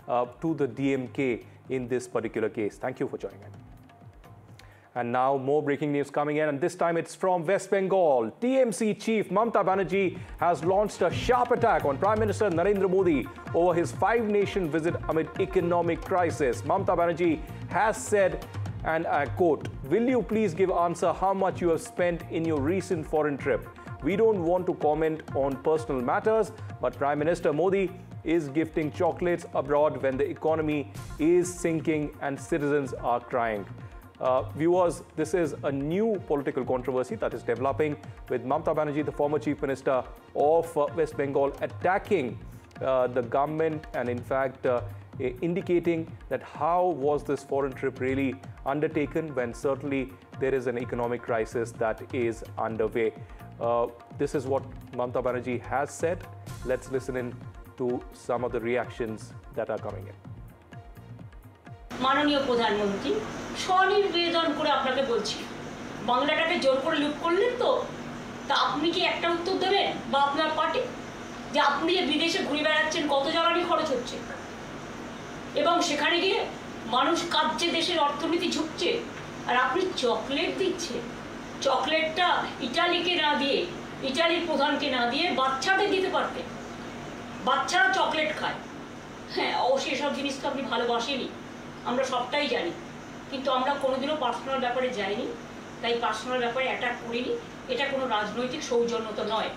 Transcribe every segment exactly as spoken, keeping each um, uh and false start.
uh, to the D M K in this particular case. Thank you for joining in. And now more breaking news coming in, and this time it's from West Bengal. T M C chief Mamata Banerjee has launched a sharp attack on Prime Minister Narendra Modi over his five-nation visit amid economic crisis. Mamata Banerjee has said, and I quote, "Will you please give answer how much you have spent in your recent foreign trip? We don't want to comment on personal matters, but Prime Minister Modi is gifting chocolates abroad when the economy is sinking and citizens are crying." Uh, viewers, this is a new political controversy that is developing with Mamata Banerjee, the former Chief Minister of uh, West Bengal, attacking uh, the government and in fact uh, indicating that how was this foreign trip really undertaken when certainly there is an economic crisis that is underway. Uh, this is what Mamata Banerjee has said. Let's listen in to some of the reactions that are coming in. মাননীয় প্রধানমন্ত্রী স্বনির্বেদন করে আপনাকে বলছি, বাংলাটাকে জোর করে লুট করলেন তো, তা আপনি কি একটা উত্তর দেবেন বা আপনার পার্টি যে আপনি যে বিদেশে ঘুরে বেড়াচ্ছেন কত জ্বালানি খরচ হচ্ছে এবং সেখানে গিয়ে মানুষ কাঁদছে, দেশের অর্থনীতি ঝুঁকছে, আর আপনি চকলেট দিচ্ছেন। চকলেটটা ইটালিকে না দিয়ে, ইটালির প্রধানকে না দিয়ে বাচ্চাদের দিতে পারতেন। বাচ্চারা চকলেট খায়, হ্যাঁ অবশ্যই এসব জিনিস তো আপনি ভালোবাসেনি, আমরা সবটাই জানি, কিন্তু আমরা কোনোদিনও পার্সোনাল ব্যাপারে যাইনি, তাই পার্সোনাল ব্যাপারে অ্যাটাক করিনি। এটা কোনো রাজনৈতিক সৌজন্যতা নয়।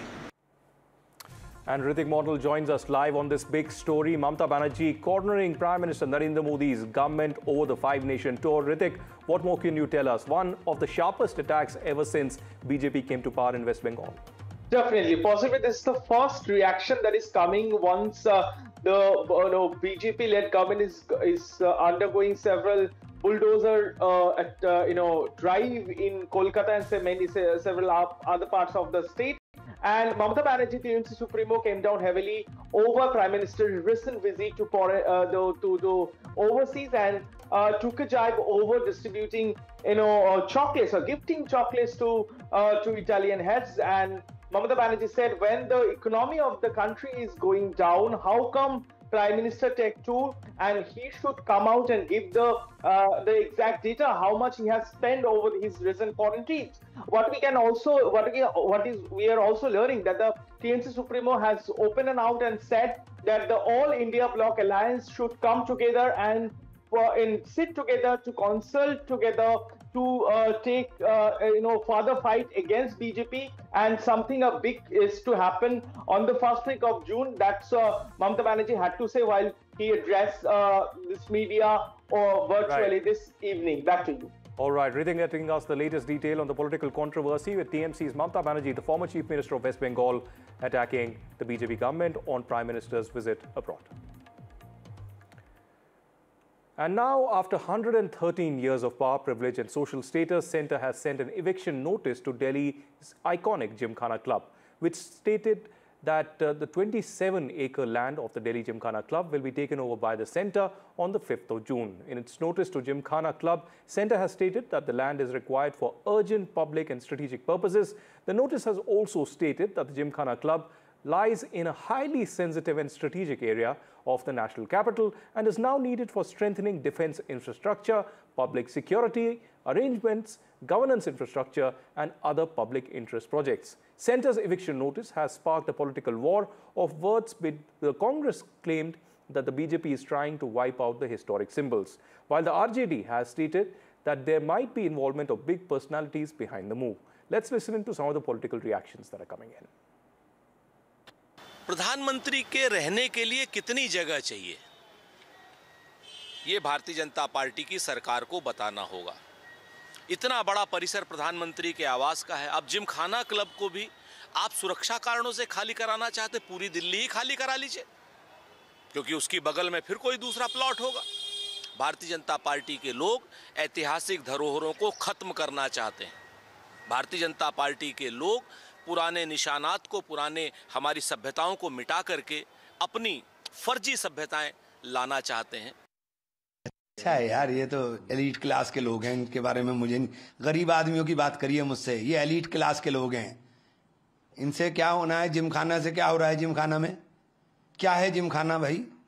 And Ritik Model joins us live on this big story. Mamata Banerjee cornering Prime Minister Narendra Modi's government over the five-nation tour. Ritik, what more can you tell us? One of the sharpest attacks ever since B J P came to power in West Bengal. Definitely. Possibly this is the first reaction that is coming once uh, the uh, no, B J P-led government is is uh, undergoing several bulldozer uh, at, uh, you know drive in Kolkata and many several other parts of the state. And Mamata Banerjee, the T M C Supremo, came down heavily over Prime Minister's recent visit to uh, the, to the overseas and uh, took a jibe over distributing, you know, uh, chocolates or gifting chocolates to uh, to Italian heads. And Mamata Banerjee said, when the economy of the country is going down, how come Prime Minister take two and he should come out and give the uh, the exact data how much he has spent over his recent foreign trips. What we can also what we what is we are also learning that the T M C Supremo has opened and out and said that the All India Bloc Alliance should come together and uh, and sit together to consult together to uh, take uh, you know further fight against B J P, and something a big is to happen on the first week of June. That's uh, Mamata Banerjee had to say while he addressed uh, this media or virtually right. this evening. Back to you. All right, Ritik letting us the latest detail on the political controversy with T M C's Mamata Banerjee, the former Chief Minister of West Bengal, attacking the B J P government on Prime Minister's visit abroad. And now, after one hundred thirteen years of power, privilege and social status, Centre has sent an eviction notice to Delhi's iconic Gymkhana Club, which stated that uh, the twenty-seven acre land of the Delhi Gymkhana Club will be taken over by the Centre on the fifth of June. In its notice to Gymkhana Club, Centre has stated that the land is required for urgent public and strategic purposes. The notice has also stated that the Gymkhana Club lies in a highly sensitive and strategic area of the national capital and is now needed for strengthening defense infrastructure, public security arrangements, governance infrastructure and other public interest projects. Centre's eviction notice has sparked a political war of words, with the Congress claimed that the B J P is trying to wipe out the historic symbols, while the R J D has stated that there might be involvement of big personalities behind the move. Let's listen to some of the political reactions that are coming in. प्रधानमंत्री के रहने के लिए कितनी जगह चाहिए, ये Bharatiya Janata party की सरकार को बताना होगा। इतना बड़ा परिसर प्रधानमंत्री के आवास का है। अब जिमखाना क्लब को भी आप सुरक्षा कारणों से खाली कराना चाहते, पूरी दिल्ली ही खाली करा लीजिए, क्योंकि उसकी बगल में फिर कोई दूसरा प्लॉट होगा। भारतीय जनता पार्टी के लोग ऐतिहासिक धरोहरों को खत्म करना चाहते हैं। भारतीय जनता पार्टी के लोग पुराने निशानात को, पुराने हमारी सभ्यताओं को मिटा करके अपनी फर्जी सभ्यताएं लाना चाहते हैं। अच्छा है यार, ये तो एलीट क्लास के लोग हैं, इनके बारे में मुझे, गरीब आदमियों की बात करिए मुझसे, ये एलीट क्लास के लोग हैं, इनसे क्या होना है। जिमखाना से क्या हो रहा है? जिमखाना में क्या है? जिमखाना भाई